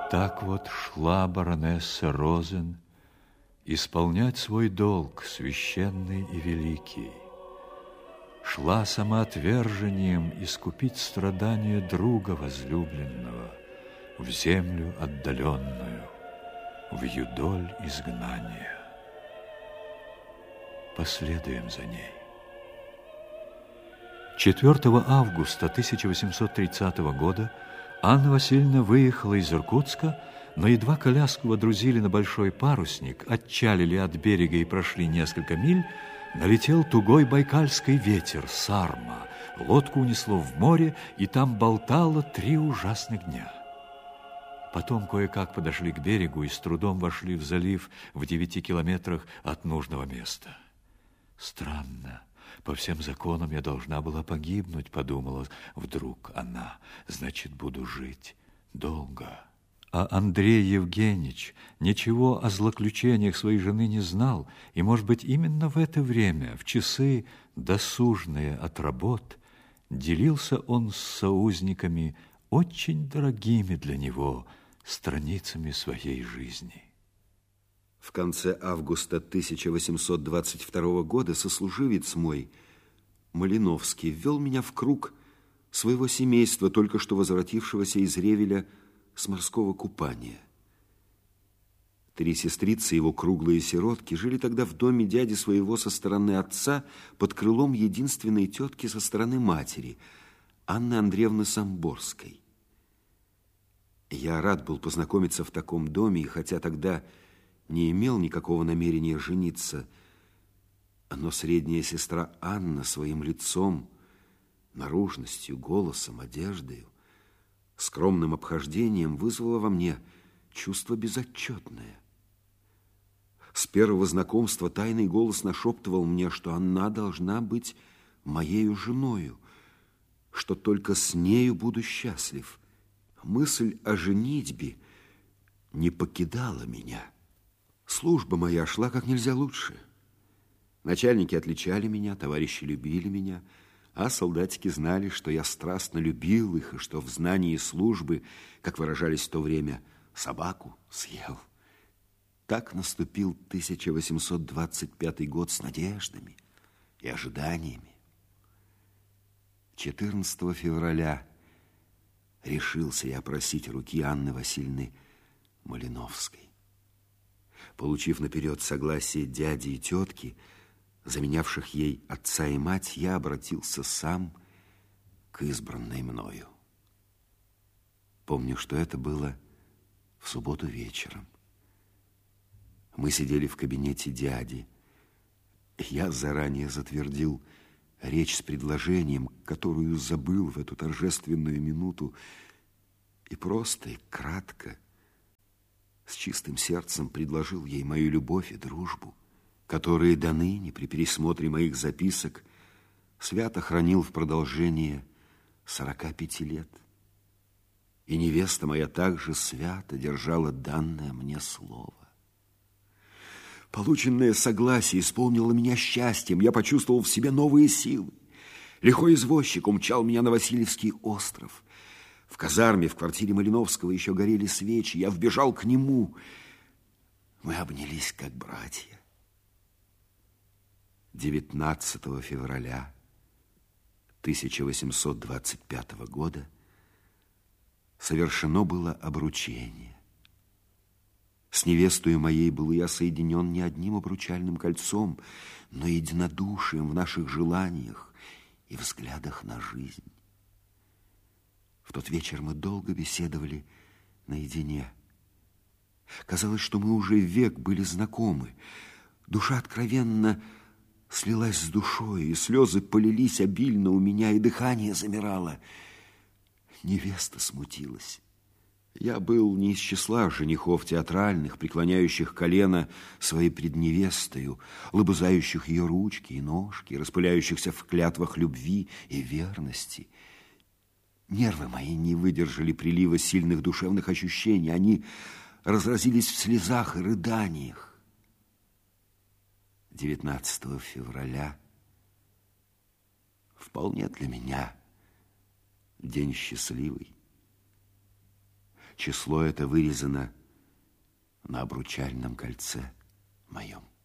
Так вот шла баронесса Розен исполнять свой долг, священный и великий. Шла самоотвержением искупить страдания друга возлюбленного в землю отдаленную, в юдоль изгнания. Последуем за ней. 4 августа 1830 года Анна Васильевна выехала из Иркутска, но едва коляску водрузили на большой парусник, отчалили от берега и прошли несколько миль, налетел тугой байкальский ветер, сарма. Лодку унесло в море, и там болтало 3 ужасных дня. Потом кое-как подошли к берегу и с трудом вошли в залив в 9 километрах от нужного места. Странно. По всем законам я должна была погибнуть, подумала вдруг она. Значит, буду жить долго. А Андрей Евгеньевич ничего о злоключениях своей жены не знал, и, может быть, именно в это время, в часы, досужные от работ, делился он с соузниками очень дорогими для него страницами своей жизни. В конце августа 1822 года сослуживец мой, Малиновский, ввел меня в круг своего семейства, только что возвратившегося из Ревеля с морского купания. 3 сестрицы, его круглые сиротки, жили тогда в доме дяди своего со стороны отца под крылом единственной тетки со стороны матери, Анны Андреевны Самборской. Я рад был познакомиться в таком доме, и хотя тогда не имел никакого намерения жениться, но средняя сестра Анна своим лицом, наружностью, голосом, одеждою, скромным обхождением вызвала во мне чувство безотчетное. С первого знакомства тайный голос нашептывал мне, что она должна быть моею женою, что только с нею буду счастлив. Мысль о женитьбе не покидала меня. Служба моя шла как нельзя лучше. Начальники отличали меня, товарищи любили меня, а солдатики знали, что я страстно любил их, и что в знании службы, как выражались в то время, собаку съел. Так наступил 1825 год с надеждами и ожиданиями. 14 февраля решился я просить руки Анны Васильевны Малиновской. Получив наперед согласие дяди и тетки, заменявших ей отца и мать, я обратился сам к избранной мною. Помню, что это было в субботу вечером. Мы сидели в кабинете дяди. Я заранее затвердил речь с предложением, которую забыл в эту торжественную минуту, и просто и кратко, с чистым сердцем предложил ей мою любовь и дружбу, которые до ныне при пересмотре моих записок свято хранил в продолжение 45 лет. И невеста моя также свято держала данное мне слово. Полученное согласие исполнило меня счастьем. Я почувствовал в себе новые силы. Лихой извозчик умчал меня на Васильевский остров. В казарме, в квартире Малиновского еще горели свечи. Я вбежал к нему. Мы обнялись, как братья. 19 февраля 1825 года совершено было обручение. С невестою моей был я соединен не одним обручальным кольцом, но единодушием в наших желаниях и взглядах на жизнь. В тот вечер мы долго беседовали наедине. Казалось, что мы уже век были знакомы. Душа откровенно слилась с душой, и слезы полились обильно у меня, и дыхание замирало. Невеста смутилась. Я был не из числа женихов театральных, преклоняющих колено своей пред невестою, лобызающих ее ручки и ножки, распыляющихся в клятвах любви и верности. Нервы мои не выдержали прилива сильных душевных ощущений. Они разразились в слезах и рыданиях. 19 февраля вполне для меня день счастливый. Число это вырезано на обручальном кольце моем.